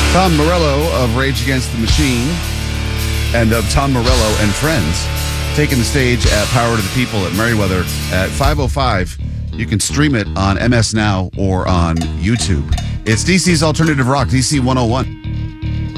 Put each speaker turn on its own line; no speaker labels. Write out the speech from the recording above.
Tom Morello of Rage Against the Machine and of Tom Morello and Friends taking the stage at Power to the People at Merriweather at 5:05. You can stream it on MS Now or on YouTube. It's DC's Alternative Rock, DC 101.